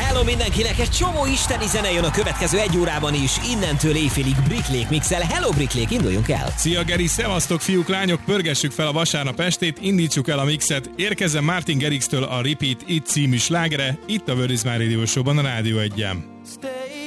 Hello mindenkinek, egy csomó isteni zene jön a következő egy órában is, innentől éjfélig Bricklék mixel. Hello Bricklék, induljunk el! Szia Geri, szevasztok fiúk, lányok, pörgessük fel a vasárnap estét, indítsuk el a mixet, érkezzen Martin Garrix-től a Repeat It című slágere, itt a Word is My Radio Show-ban, a Rádió 1-en.